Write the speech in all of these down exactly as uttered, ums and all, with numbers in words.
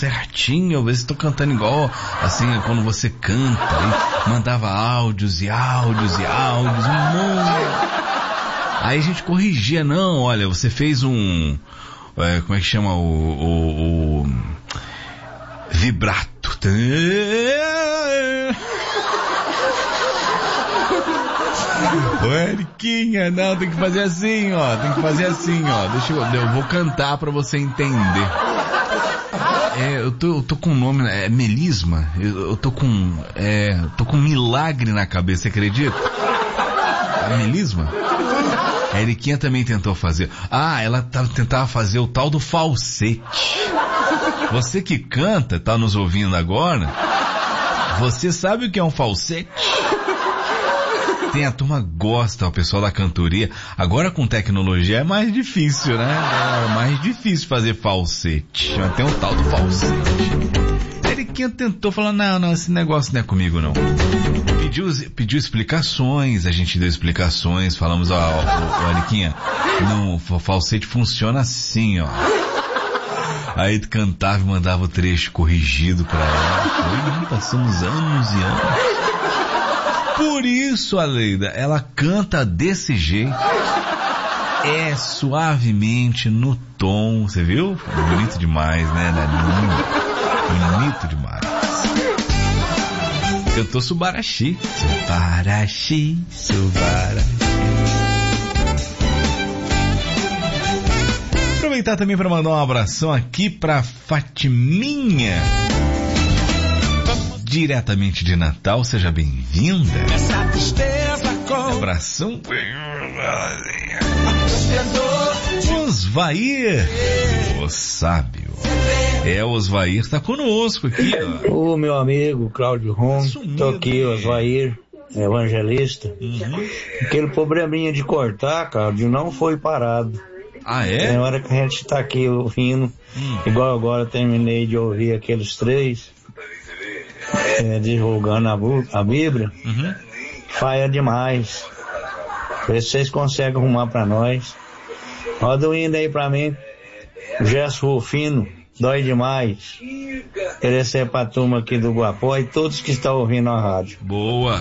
certinho, ver se tô cantando igual, assim, quando você canta, aí mandava áudios e áudios e áudios, um monte. Aí a gente corrigia, não, olha, você fez um, é, como é que chama o, o, o vibrato. Ô, Eriquinha, não, tem que fazer assim, ó, tem que fazer assim, ó, deixa eu, eu vou cantar pra você entender. É, eu tô, eu tô com um nome, é melisma, eu, eu tô com, é, tô com um milagre na cabeça, você acredita? É melisma? A Eriquinha também tentou fazer. Ah, ela tá, tentava fazer o tal do falsete. Você que canta, tá nos ouvindo agora, você sabe o que é um falsete? Tem a turma gosta, o pessoal da cantoria. Agora com tecnologia é mais difícil, né? É mais difícil fazer falsete. Mas tem um tal do falsete. A Eriquinha tentou falar, não, não, esse negócio não é comigo não. Pediu, pediu explicações, a gente deu explicações, falamos, ó, ó, ó Eriquinha, não, o falsete funciona assim, ó. Aí tu cantava e mandava o trecho corrigido pra ela. Foi, passamos anos e anos. Por isso, Aleida, ela canta desse jeito. É suavemente no tom, você viu? Bonito demais, né? Bonito demais. Cantou Subaraxi. Subaraxi, Subaraxi. Aproveitar também para mandar um abração aqui pra Fatiminha. Diretamente de Natal, seja bem-vinda. Um abração. Osvair, o sábio. É, o Osvair tá conosco aqui, ó. Ô, meu amigo Cláudio Rom, tô aqui, Osvair, evangelista. Uhum. Aquele probleminha de cortar, Cláudio, não foi parado. Ah, é? Tem hora que a gente tá aqui ouvindo, hum. igual agora eu terminei de ouvir aqueles três, é, divulgando a, a Bíblia, uhum. Faia demais. Vê se vocês conseguem arrumar pra nós. Roda o indo aí pra mim, Gesso Rufino, dói demais. Querer ser pra turma aqui do Guapó e todos que estão ouvindo a rádio. Boa.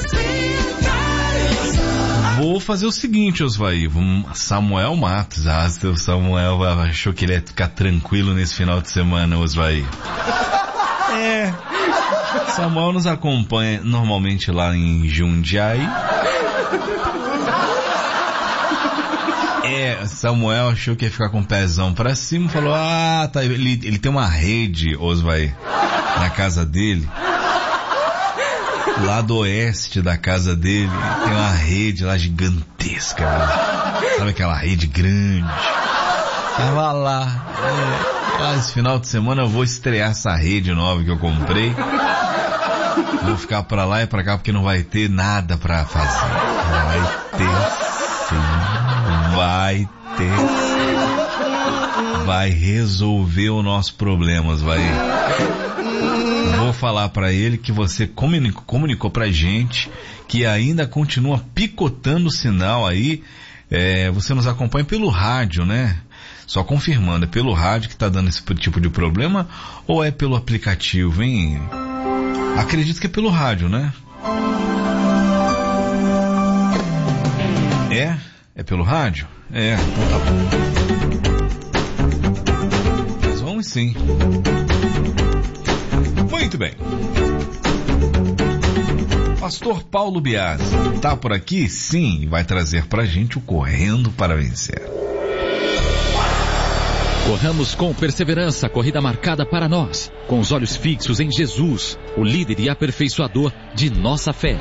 Vou fazer o seguinte, Osvair, Samuel Matos, ah, seu Samuel achou que ele ia ficar tranquilo nesse final de semana, Osvair. É, Samuel nos acompanha normalmente lá em Jundiaí. É, Samuel achou que ia ficar com o pezão pra cima, falou, ah, tá, ele, ele tem uma rede, Osvair, na casa dele. Lá do oeste da casa dele, tem uma rede lá gigantesca, né? Sabe aquela rede grande? Tava lá, é, ah, esse final de semana eu vou estrear essa rede nova que eu comprei. Vou ficar pra lá e pra cá porque não vai ter nada pra fazer. Vai ter sim, vai ter sim. Vai resolver o nosso problema, vai. Vou falar pra ele que você comunicou, comunicou pra gente que ainda continua picotando o sinal aí. É, você nos acompanha pelo rádio, né? Só confirmando, é pelo rádio que tá dando esse tipo de problema ou é pelo aplicativo, hein? Acredito que é pelo rádio, né? É? É pelo rádio? É, então tá bom. Mas vamos sim. Muito bem. Pastor Paulo Biasi tá por aqui? Sim, e vai trazer pra gente o Correndo para Vencer. Corramos com perseverança a corrida marcada para nós, com os olhos fixos em Jesus, o líder e aperfeiçoador de nossa fé.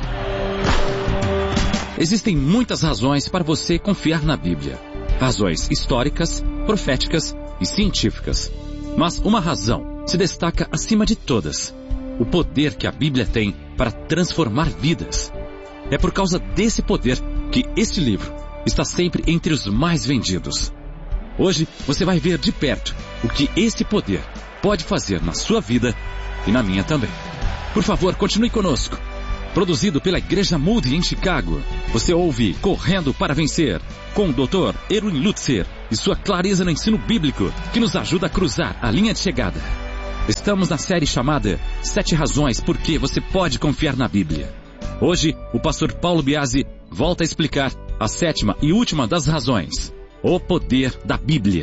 Existem muitas razões para você confiar na Bíblia. Razões históricas, proféticas e científicas. Mas uma razão se destaca acima de todas: o poder que a Bíblia tem para transformar vidas. É por causa desse poder que este livro está sempre entre os mais vendidos. Hoje você vai ver de perto o que esse poder pode fazer na sua vida e na minha também. Por favor, continue conosco. Produzido pela Igreja Moody em Chicago, você ouve Correndo para Vencer, com o doutor Erwin Lutzer e sua clareza no ensino bíblico, que nos ajuda a cruzar a linha de chegada. Estamos na série chamada Sete Razões por que você pode confiar na Bíblia. Hoje, o pastor Paulo Biasi volta a explicar a sétima e última das razões: o poder da Bíblia.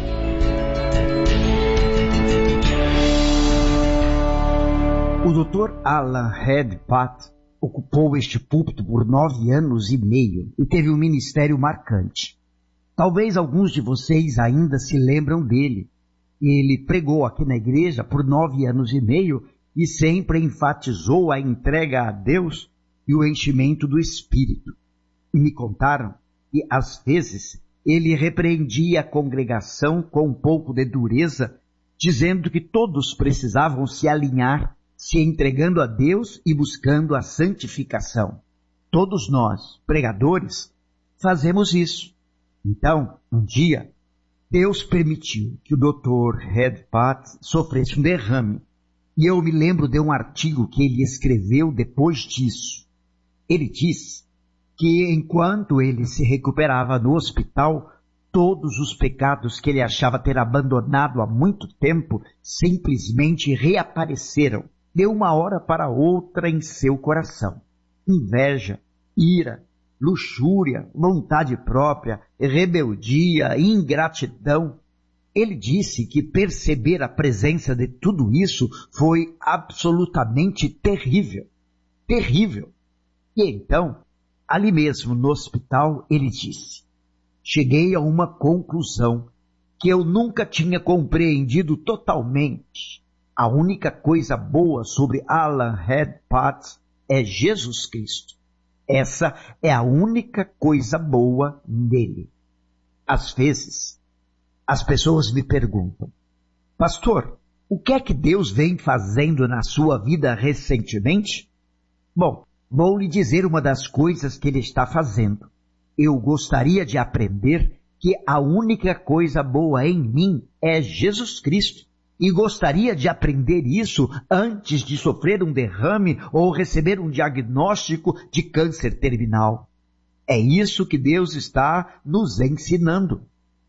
O doutor Alan Redpath ocupou este púlpito por nove anos e meio e teve um ministério marcante. Talvez alguns de vocês ainda se lembram dele. Ele pregou aqui na igreja por nove anos e meio e sempre enfatizou a entrega a Deus e o enchimento do Espírito. E me contaram que, às vezes, ele repreendia a congregação com um pouco de dureza, dizendo que todos precisavam se alinhar, se entregando a Deus e buscando a santificação. Todos nós, pregadores, fazemos isso. Então, um dia, Deus permitiu que o doutor Redpath sofresse um derrame. E eu me lembro de um artigo que ele escreveu depois disso. Ele disse que enquanto ele se recuperava no hospital, todos os pecados que ele achava ter abandonado há muito tempo simplesmente reapareceram de uma hora para outra em seu coração. Inveja, ira, luxúria, vontade própria, rebeldia, ingratidão. Ele disse que perceber a presença de tudo isso foi absolutamente terrível. Terrível. E então, ali mesmo no hospital, ele disse: cheguei a uma conclusão que eu nunca tinha compreendido totalmente. A única coisa boa sobre Alan Redpath é Jesus Cristo. Essa é a única coisa boa nele. Às vezes, as pessoas me perguntam: pastor, o que é que Deus vem fazendo na sua vida recentemente? Bom, vou lhe dizer uma das coisas que ele está fazendo. Eu gostaria de aprender que a única coisa boa em mim é Jesus Cristo. E gostaria de aprender isso antes de sofrer um derrame ou receber um diagnóstico de câncer terminal. É isso que Deus está nos ensinando.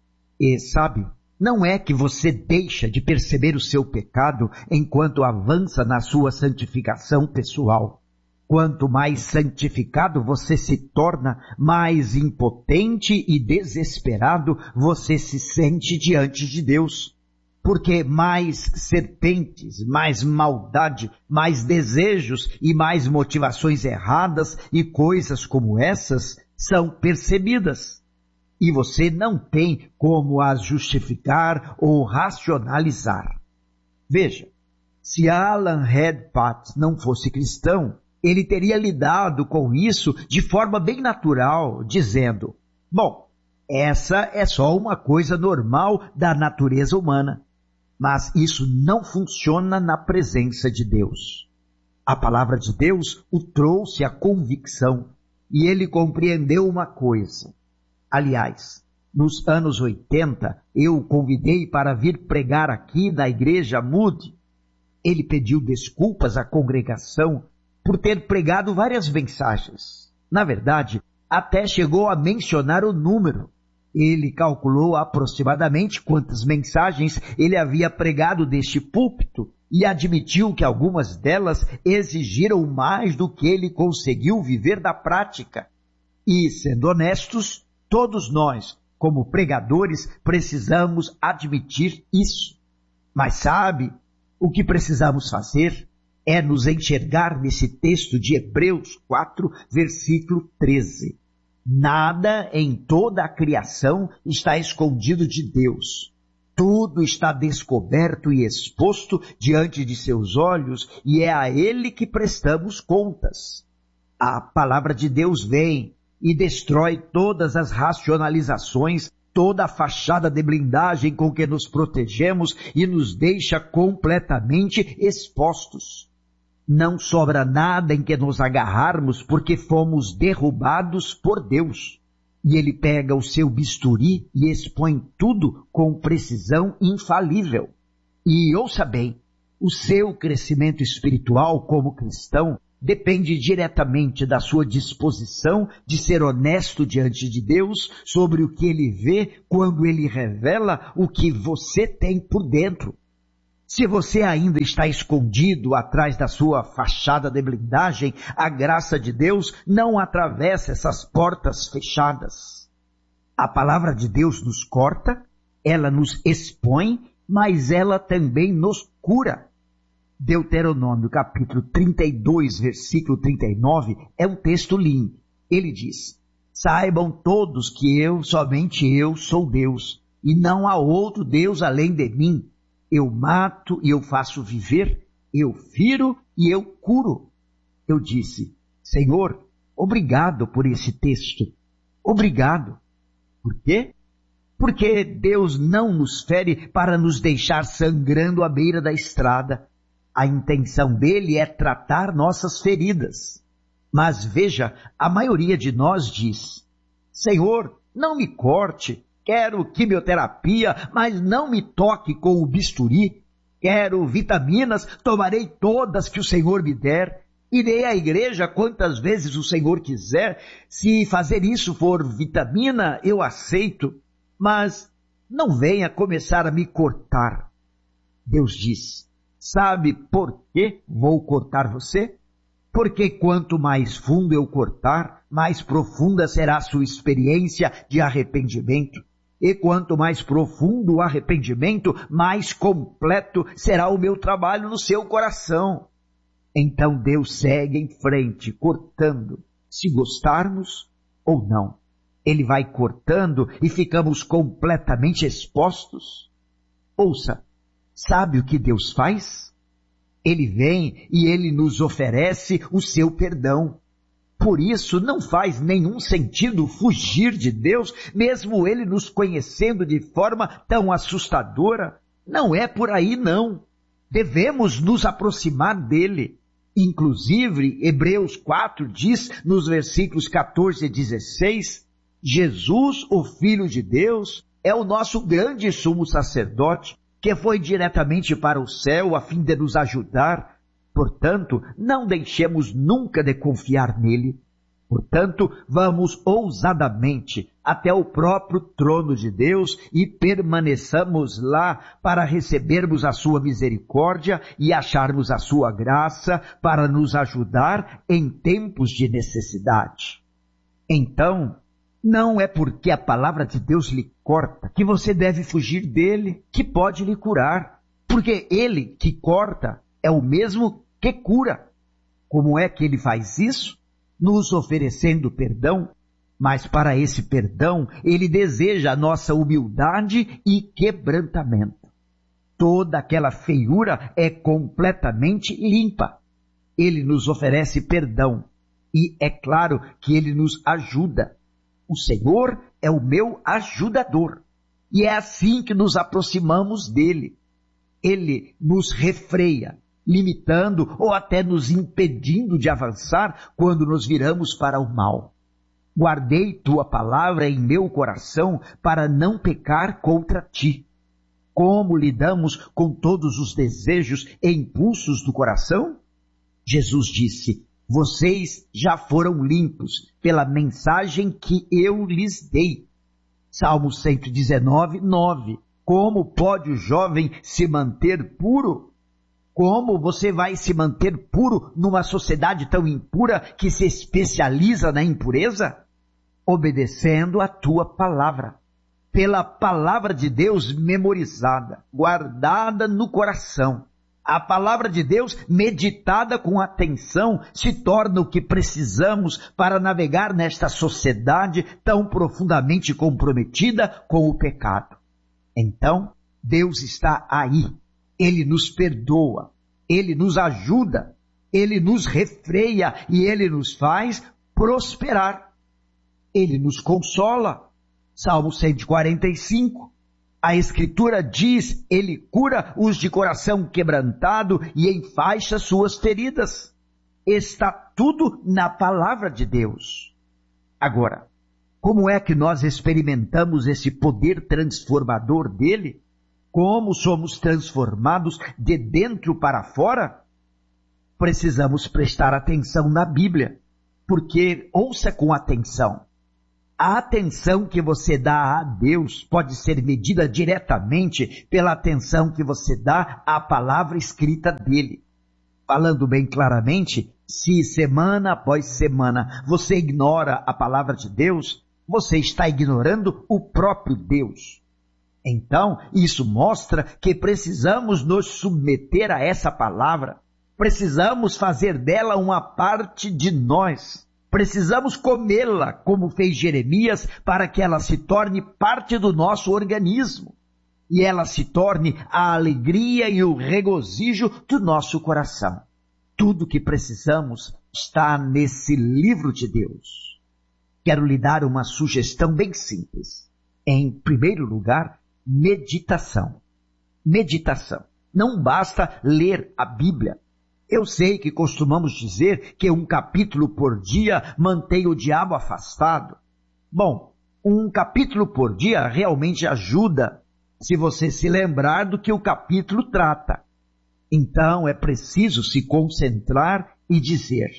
E sabe, não é que você deixa de perceber o seu pecado enquanto avança na sua santificação pessoal. Quanto mais santificado você se torna, mais impotente e desesperado você se sente diante de Deus. Porque mais serpentes, mais maldade, mais desejos e mais motivações erradas e coisas como essas são percebidas. E você não tem como as justificar ou racionalizar. Veja, se Alan Redpath não fosse cristão, ele teria lidado com isso de forma bem natural, dizendo: bom, essa é só uma coisa normal da natureza humana. Mas isso não funciona na presença de Deus. A palavra de Deus o trouxe à convicção e ele compreendeu uma coisa. Aliás, nos anos oitenta, eu o convidei para vir pregar aqui na igreja Moody. Ele pediu desculpas à congregação por ter pregado várias mensagens. Na verdade, até chegou a mencionar o número. Ele calculou aproximadamente quantas mensagens ele havia pregado deste púlpito e admitiu que algumas delas exigiram mais do que ele conseguiu viver da prática. E, sendo honestos, todos nós, como pregadores, precisamos admitir isso. Mas sabe, o que precisamos fazer é nos enxergar nesse texto de Hebreus quatro, versículo treze. Nada em toda a criação está escondido de Deus. Tudo está descoberto e exposto diante de seus olhos e é a Ele que prestamos contas. A palavra de Deus vem e destrói todas as racionalizações, toda a fachada de blindagem com que nos protegemos e nos deixa completamente expostos. Não sobra nada em que nos agarrarmos porque fomos derrubados por Deus. E Ele pega o seu bisturi e expõe tudo com precisão infalível. E ouça bem, o seu crescimento espiritual como cristão depende diretamente da sua disposição de ser honesto diante de Deus sobre o que Ele vê quando Ele revela o que você tem por dentro. Se você ainda está escondido atrás da sua fachada de blindagem, a graça de Deus não atravessa essas portas fechadas. A palavra de Deus nos corta, ela nos expõe, mas ela também nos cura. Deuteronômio capítulo trinta e dois, versículo trinta e nove, é um texto lindo. Ele diz: saibam todos que eu, somente eu, sou Deus, e não há outro Deus além de mim. Eu mato e eu faço viver, eu firo e eu curo. Eu disse: Senhor, obrigado por esse texto. Obrigado. Por quê? Porque Deus não nos fere para nos deixar sangrando à beira da estrada. A intenção dele é tratar nossas feridas. Mas veja, a maioria de nós diz: Senhor, não me corte. Quero quimioterapia, mas não me toque com o bisturi. Quero vitaminas, tomarei todas que o Senhor me der. Irei à igreja quantas vezes o Senhor quiser. Se fazer isso for vitamina, eu aceito. Mas não venha começar a me cortar. Deus diz: sabe por que vou cortar você? Porque quanto mais fundo eu cortar, mais profunda será a sua experiência de arrependimento. E quanto mais profundo o arrependimento, mais completo será o meu trabalho no seu coração. Então Deus segue em frente, cortando, se gostarmos ou não. Ele vai cortando e ficamos completamente expostos. Ouça, sabe o que Deus faz? Ele vem e ele nos oferece o seu perdão. Por isso não faz nenhum sentido fugir de Deus, mesmo Ele nos conhecendo de forma tão assustadora. Não é por aí não. Devemos nos aproximar dEle. Inclusive, Hebreus quatro diz, nos versículos quatorze e dezesseis, Jesus, o Filho de Deus, é o nosso grande sumo sacerdote, que foi diretamente para o céu a fim de nos ajudar. Portanto, não deixemos nunca de confiar nele. Portanto, vamos ousadamente até o próprio trono de Deus e permaneçamos lá para recebermos a sua misericórdia e acharmos a sua graça para nos ajudar em tempos de necessidade. Então, não é porque a palavra de Deus lhe corta que você deve fugir dele, que pode lhe curar, porque ele que corta é o mesmo que cura. Como é que ele faz isso? Nos oferecendo perdão, mas para esse perdão ele deseja a nossa humildade e quebrantamento. Toda aquela feiura é completamente limpa. Ele nos oferece perdão e é claro que ele nos ajuda. O Senhor é o meu ajudador e é assim que nos aproximamos dele. Ele nos refreia, limitando ou até nos impedindo de avançar quando nos viramos para o mal. Guardei tua palavra em meu coração para não pecar contra ti. Como lidamos com todos os desejos e impulsos do coração? Jesus disse: vocês já foram limpos pela mensagem que eu lhes dei. Salmo cento e dezenove, nove. Como pode o jovem se manter puro? Como você vai se manter puro numa sociedade tão impura que se especializa na impureza? Obedecendo a tua palavra. Pela palavra de Deus memorizada, guardada no coração. A palavra de Deus meditada com atenção se torna o que precisamos para navegar nesta sociedade tão profundamente comprometida com o pecado. Então, Deus está aí. Ele nos perdoa, Ele nos ajuda, Ele nos refreia e Ele nos faz prosperar. Ele nos consola. Salmo cento e quarenta e cinco. A Escritura diz, Ele cura os de coração quebrantado e enfaixa suas feridas. Está tudo na palavra de Deus. Agora, como é que nós experimentamos esse poder transformador dele? Como somos transformados de dentro para fora? Precisamos prestar atenção na Bíblia, porque, ouça com atenção, A atenção que você dá a Deus pode ser medida diretamente pela atenção que você dá à palavra escrita dele. Falando bem claramente, se semana após semana você ignora a palavra de Deus, você está ignorando o próprio Deus. Então, isso mostra que precisamos nos submeter a essa palavra. Precisamos fazer dela uma parte de nós. Precisamos comê-la, como fez Jeremias, para que ela se torne parte do nosso organismo. E ela se torne a alegria e o regozijo do nosso coração. Tudo que precisamos está nesse livro de Deus. Quero lhe dar uma sugestão bem simples. Em primeiro lugar, meditação. Meditação. Não basta ler a Bíblia. Eu sei que costumamos dizer que um capítulo por dia mantém o diabo afastado. Bom, um capítulo por dia realmente ajuda, se você se lembrar do que o capítulo trata. Então é preciso se concentrar e dizer: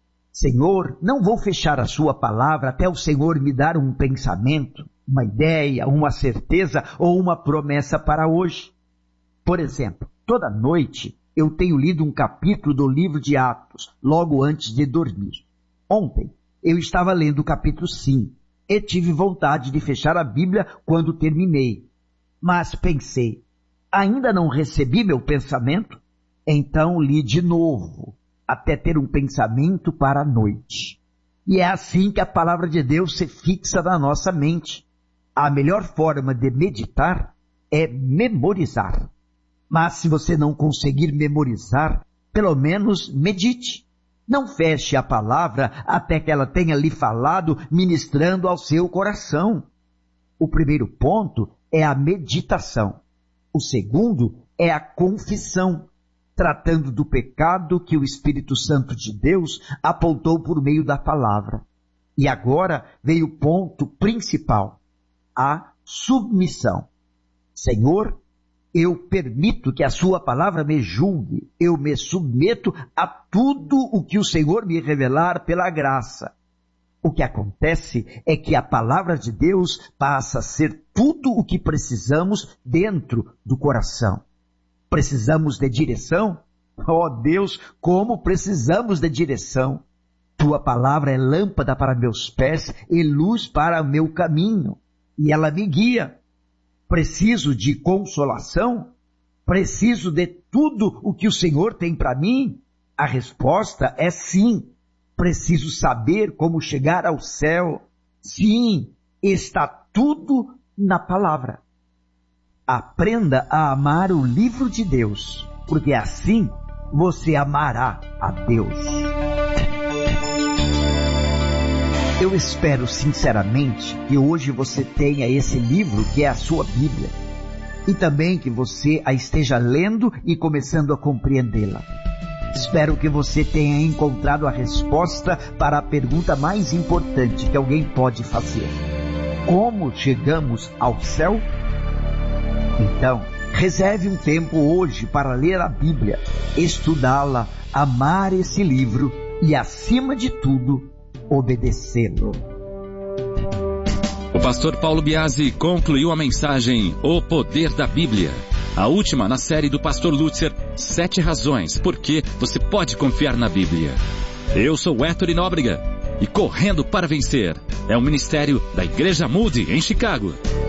Senhor, não vou fechar a sua palavra até o Senhor me dar um pensamento, uma ideia, uma certeza ou uma promessa para hoje. Por exemplo, toda noite eu tenho lido um capítulo do livro de Atos, logo antes de dormir. Ontem eu estava lendo o capítulo cinco e tive vontade de fechar a Bíblia quando terminei. Mas pensei, ainda não recebi meu pensamento? Então li de novo, até ter um pensamento para a noite. E é assim que a palavra de Deus se fixa na nossa mente. A melhor forma de meditar é memorizar. Mas se você não conseguir memorizar, pelo menos medite. Não feche a palavra até que ela tenha lhe falado, ministrando ao seu coração. O primeiro ponto é a meditação. O segundo é a confissão, tratando do pecado que o Espírito Santo de Deus apontou por meio da palavra. E agora veio o ponto principal, a submissão. Senhor, eu permito que a sua palavra me julgue. Eu me submeto a tudo o que o Senhor me revelar pela graça. O que acontece é que a palavra de Deus passa a ser tudo o que precisamos dentro do coração. Precisamos de direção? Oh Deus, como precisamos de direção! Tua palavra é lâmpada para meus pés e luz para o meu caminho. E ela me guia. Preciso de consolação? Preciso de tudo o que o Senhor tem para mim? A resposta é sim. Preciso saber como chegar ao céu? Sim, está tudo na palavra. Aprenda a amar o livro de Deus, porque assim você amará a Deus. Eu espero sinceramente que hoje você tenha esse livro que é a sua Bíblia e também que você a esteja lendo e começando a compreendê-la. Espero que você tenha encontrado a resposta para a pergunta mais importante que alguém pode fazer: como chegamos ao céu? Então, reserve um tempo hoje para ler a Bíblia, estudá-la, amar esse livro e, acima de tudo, obedecê-lo. O pastor Paulo Biasi concluiu a mensagem O Poder da Bíblia, a última na série do pastor Lutzer, Sete Razões por que você pode confiar na Bíblia. Eu sou Héctor Nóbrega e Correndo para Vencer é um ministério da Igreja Moody em Chicago.